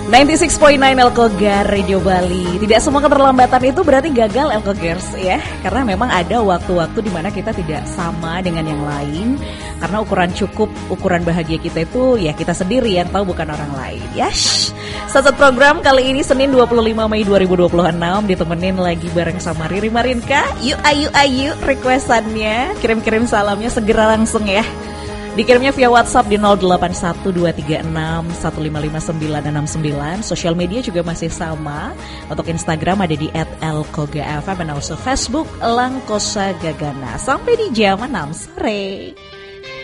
96.9 Elkogar Radio Bali. Tidak semua keterlambatan itu berarti gagal Elkogers ya. Karena memang ada waktu-waktu di mana kita tidak sama dengan yang lain. Karena ukuran bahagia kita itu ya kita sendiri yang tahu, bukan orang lain. Yes. Satu program kali ini Senin 25 Mei 2026 ditemenin lagi bareng sama Riri Marinka. Yuk ayu requestannya, kirim-kirim salamnya segera langsung ya. Dikirimnya via WhatsApp di 081236155969. Sosial media juga masih sama. Untuk Instagram ada di @elkogafm dan also Facebook Langkosa Gagana. Sampai di jam 6 sore.